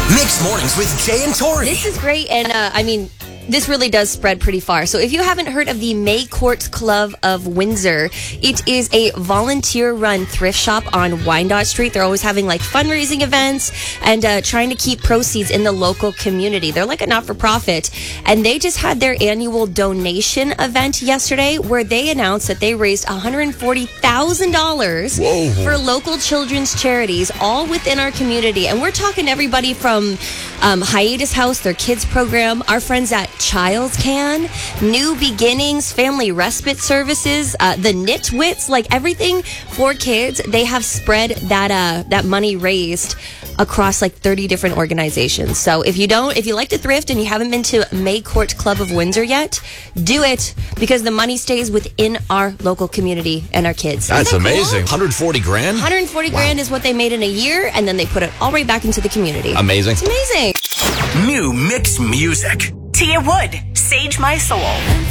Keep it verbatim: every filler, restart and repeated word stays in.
Mixed Mornings with Jay and Tori. This is great, and uh, I mean, this really does spread pretty far. So if you haven't heard of the May Court Club of Windsor, it is a volunteer-run thrift shop on Wyandotte Street. They're always having like fundraising events and uh, trying to keep proceeds in the local community. They're like a not-for-profit, and they just had their annual donation event yesterday where they announced that they raised one hundred forty thousand dollars for local children's charities, all within our community. And we're talking everybody from um, Hiatus House, their kids program, our friends at Child's Can, New Beginnings, Family Respite Services, uh, the Nitwits, like everything for kids. They have spread that uh, that money raised across like thirty different organizations. So if you don't, if you like to thrift and you haven't been to May Court Club of Windsor yet, do it, because the money stays within our local community and our kids. That's that amazing. Cool? one hundred forty grand? one hundred forty wow. grand is what they made in a year, and then they put it all right back into the community. Amazing. It's amazing. New mixed music. Tia Wood, Sage My Soul.